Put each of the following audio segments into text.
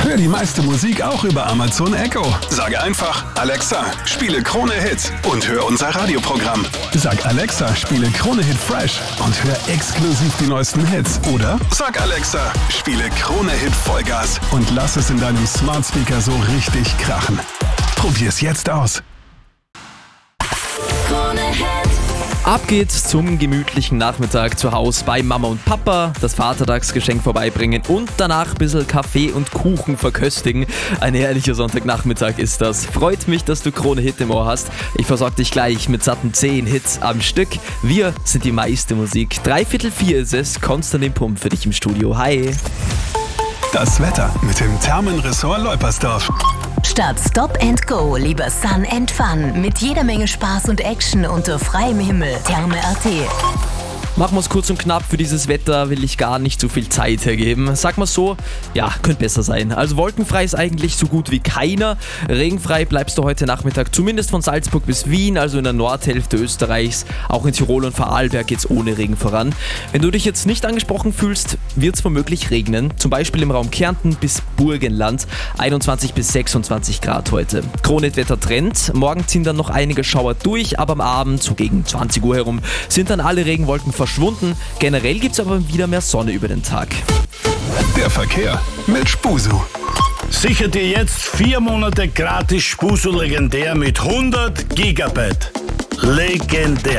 Hör die meiste Musik auch über Amazon Echo. Sage einfach, Alexa, spiele Krone Hit und hör unser Radioprogramm. Sag Alexa, spiele Krone Hit Fresh und hör exklusiv die neuesten Hits. Oder sag Alexa, spiele Krone Hit Vollgas und lass es in deinem Smart Speaker so richtig krachen. Probier's jetzt aus. Krone Hit. Ab geht's zum gemütlichen Nachmittag zu Hause bei Mama und Papa, das Vatertagsgeschenk vorbeibringen und danach ein bisschen Kaffee und Kuchen verköstigen. Ein herrlicher Sonntagnachmittag ist das. Freut mich, dass du Krone Hit im Ohr hast. Ich versorge dich gleich mit satten 10 Hits am Stück. Wir sind die meiste Musik. 3/4 ist es. Konstantin Pump für dich im Studio. Hi. Das Wetter mit dem Thermenressort Leupersdorf. Statt Stop and Go lieber Sun and Fun mit jeder Menge Spaß und Action unter freiem Himmel. Therme.at. Machen wir es kurz und knapp, für dieses Wetter will ich gar nicht so viel Zeit hergeben. Sag mal so, ja, könnte besser sein. Also wolkenfrei ist eigentlich so gut wie keiner. Regenfrei bleibst du heute Nachmittag zumindest von Salzburg bis Wien, also in der Nordhälfte Österreichs. Auch in Tirol und Vorarlberg geht's ohne Regen voran. Wenn du dich jetzt nicht angesprochen fühlst, wird es womöglich regnen. Zum Beispiel im Raum Kärnten bis Burgenland. 21 bis 26 Grad heute. Krone Hit Wetter Trend. Morgen ziehen dann noch einige Schauer durch, aber am Abend, so gegen 20 Uhr herum, sind dann alle Regenwolken verschwunden. Generell gibt es aber wieder mehr Sonne über den Tag. Der Verkehr mit Spusu. Sicher dir jetzt 4 Monate gratis Spusu legendär mit 100 Gigabyte. Legendär.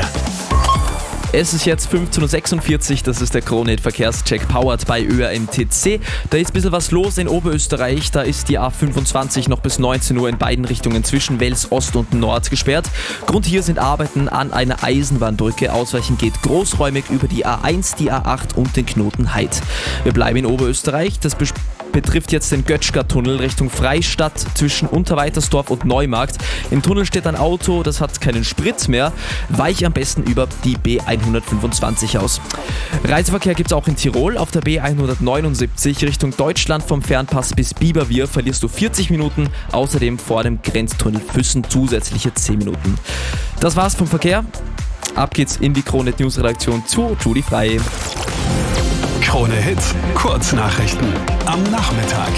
Es ist jetzt 15.46 Uhr, das ist der Krone Hit Verkehrscheck powered bei ÖRMTC. Da ist ein bisschen was los in Oberösterreich, da ist die A25 noch bis 19 Uhr in beiden Richtungen zwischen Wels Ost und Nord gesperrt. Grund hier sind Arbeiten an einer Eisenbahnbrücke. Ausweichen geht großräumig über die A1, die A8 und den Knoten Heid. Wir bleiben in Oberösterreich, das betrifft jetzt den Götschgar-Tunnel Richtung Freistadt zwischen Unterweitersdorf und Neumarkt. Im Tunnel steht ein Auto, das hat keinen Sprit mehr. Weich am besten über die B125 aus. Reiseverkehr gibt es auch in Tirol. Auf der B179 Richtung Deutschland vom Fernpass bis Biberwier verlierst du 40 Minuten. Außerdem vor dem Grenztunnel Füssen zusätzliche 10 Minuten. Das war's vom Verkehr. Ab geht's in die Krone Hit News-Redaktion zu Judy Frei. Krone Hit, Kurznachrichten am Nachmittag.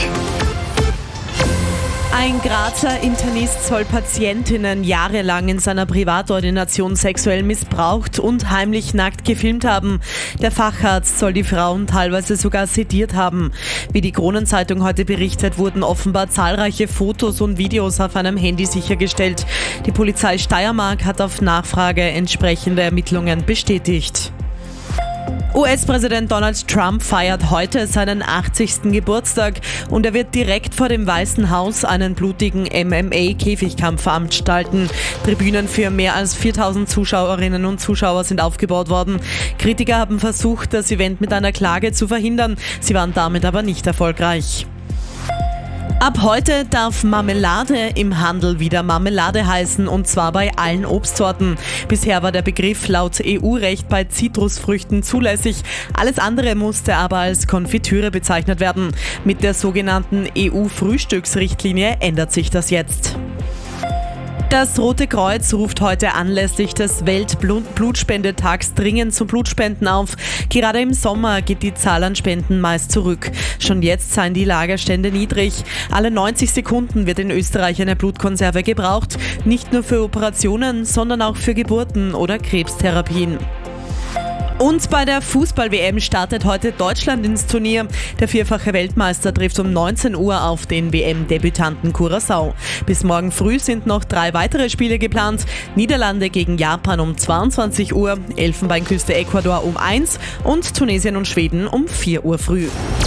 Ein Grazer Internist soll Patientinnen jahrelang in seiner Privatordination sexuell missbraucht und heimlich nackt gefilmt haben. Der Facharzt soll die Frauen teilweise sogar sediert haben. Wie die Kronenzeitung heute berichtet, wurden offenbar zahlreiche Fotos und Videos auf einem Handy sichergestellt. Die Polizei Steiermark hat auf Nachfrage entsprechende Ermittlungen bestätigt. US-Präsident Donald Trump feiert heute seinen 80. Geburtstag und er wird direkt vor dem Weißen Haus einen blutigen MMA-Käfigkampf veranstalten. Tribünen für mehr als 4.000 Zuschauerinnen und Zuschauer sind aufgebaut worden. Kritiker haben versucht, das Event mit einer Klage zu verhindern. Sie waren damit aber nicht erfolgreich. Ab heute darf Marmelade im Handel wieder Marmelade heißen, und zwar bei allen Obstsorten. Bisher war der Begriff laut EU-Recht bei Zitrusfrüchten zulässig. Alles andere musste aber als Konfitüre bezeichnet werden. Mit der sogenannten EU-Frühstücksrichtlinie ändert sich das jetzt. Das Rote Kreuz ruft heute anlässlich des Weltblutspendetags dringend zum Blutspenden auf. Gerade im Sommer geht die Zahl an Spenden meist zurück. Schon jetzt seien die Lagerstände niedrig. Alle 90 Sekunden wird in Österreich eine Blutkonserve gebraucht. Nicht nur für Operationen, sondern auch für Geburten oder Krebstherapien. Und bei der Fußball-WM startet heute Deutschland ins Turnier. Der vierfache Weltmeister trifft um 19 Uhr auf den WM-Debütanten Curaçao. Bis morgen früh sind noch 3 weitere Spiele geplant. Niederlande gegen Japan um 22 Uhr, Elfenbeinküste Ecuador um 1 und Tunesien und Schweden um 4 Uhr früh.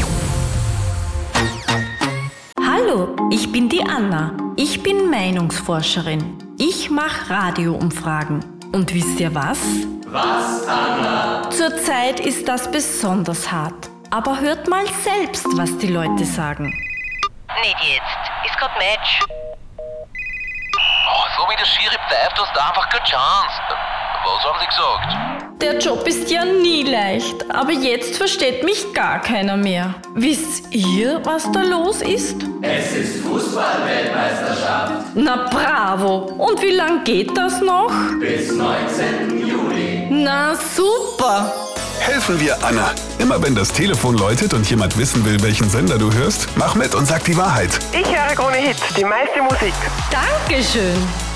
Hallo, ich bin die Anna. Ich bin Meinungsforscherin. Ich mache Radioumfragen. Und wisst ihr was? Was, Anna? Zurzeit ist das besonders hart. Aber hört mal selbst, was die Leute sagen. Nicht jetzt. Ist grad Match. Oh, so wie der Schiri pfeift, hast du einfach keine Chance. Was haben sie gesagt? Der Job ist ja nie leicht, aber jetzt versteht mich gar keiner mehr. Wisst ihr, was da los ist? Es ist Fußball-Weltmeisterschaft. Na bravo! Und wie lang geht das noch? Bis 19. Juli. Na super! helfen wir Anna. Immer wenn das Telefon läutet und jemand wissen will, welchen Sender du hörst, mach mit und sag die Wahrheit. Ich höre Krone Hit, die meiste Musik. Dankeschön.